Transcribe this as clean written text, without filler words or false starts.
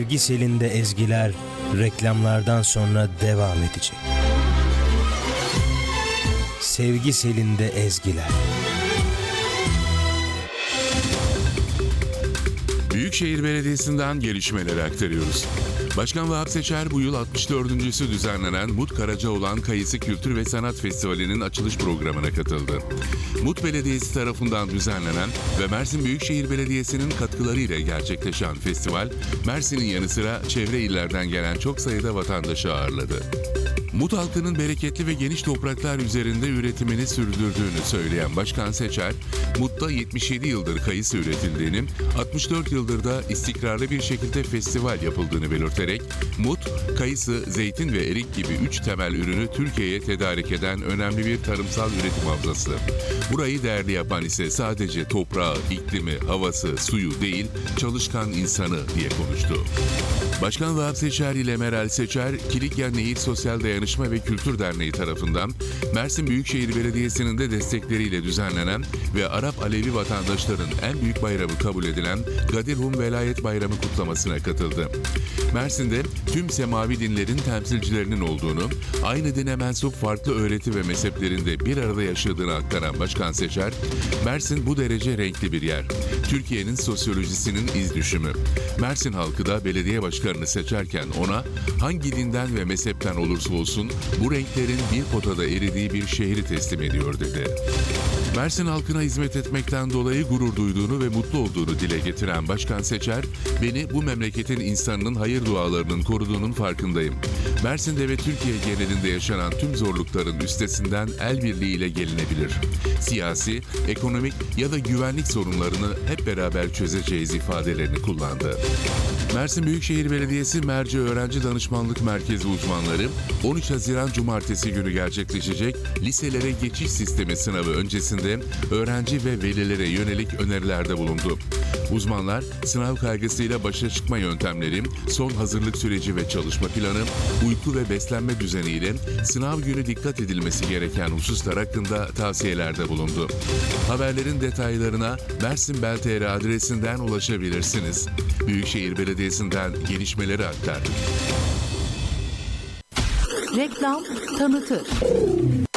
Sevgi Selinde ezgiler reklamlardan sonra devam edecek. Sevgi Selinde ezgiler. Büyükşehir Belediyesi'nden gelişmeleri aktarıyoruz. Başkan Vahap Seçer bu yıl 64.sü düzenlenen Mut Karacaoğlan Kayısı Kültür ve Sanat Festivali'nin açılış programına katıldı. Mut Belediyesi tarafından düzenlenen ve Mersin Büyükşehir Belediyesi'nin katkılarıyla gerçekleşen festival, Mersin'in yanı sıra çevre illerden gelen çok sayıda vatandaşı ağırladı. Mut halkının bereketli ve geniş topraklar üzerinde üretimini sürdürdüğünü söyleyen Başkan Seçer, Mut'ta 77 yıldır kayısı üretildiğini, 64 yıldır da istikrarlı bir şekilde festival yapıldığını belirterek, Mut, kayısı, zeytin ve erik gibi 3 temel ürünü Türkiye'ye tedarik eden önemli bir tarımsal üretim havzası. Burayı değerli yapan ise sadece toprağı, iklimi, havası, suyu değil, çalışkan insanı diye konuştu. Başkan Vahap Seçer ile Meral Seçer, Kilikya Nehir Sosyal Dayanışma ve Kültür Derneği tarafından Mersin Büyükşehir Belediyesi'nin de destekleriyle düzenlenen ve Arap Alevi vatandaşların en büyük bayramı kabul edilen Gadirhum Velayet Bayramı kutlamasına katıldı. Mersin'de tüm semavi dinlerin temsilcilerinin olduğunu, aynı dine mensup farklı öğreti ve mezheplerinde bir arada yaşadığını aktaran Başkan Seçer, Mersin bu derece renkli bir yer. Türkiye'nin sosyolojisinin iz düşümü. Mersin halkı da belediye başkanını seçerken ona hangi dinden ve mezhepten olursa olsun bu renklerin bir potada eridiği bir şehri teslim ediyor dedi. Mersin halkına hizmet etmekten dolayı gurur duyduğunu ve mutlu olduğunu dile getiren Başkan Seçer, beni bu memleketin insanının hayır dualarının koruduğunun farkındayım. Mersin'de ve Türkiye genelinde yaşanan tüm zorlukların üstesinden el birliğiyle gelinebilir. Siyasi, ekonomik ya da güvenlik sorunlarını hep beraber çözeceğiz ifadelerini kullandı. Mersin Büyükşehir Belediyesi Merci Öğrenci Danışmanlık Merkezi uzmanları 13 Haziran Cumartesi günü gerçekleşecek liselere geçiş sistemi sınavı öncesinde öğrenci ve velilere yönelik önerilerde bulundu. Uzmanlar sınav kaygısıyla başa çıkma yöntemleri, son hazırlık süreci ve çalışma planı, uyku ve beslenme düzeniyle sınav günü dikkat edilmesi gereken hususlar hakkında tavsiyelerde bulundu. Haberlerin detaylarına Mersin Bel.tr adresinden ulaşabilirsiniz. Büyükşehir Belediyesi'nden gelişmeleri aktardık. Reklam tanıtır.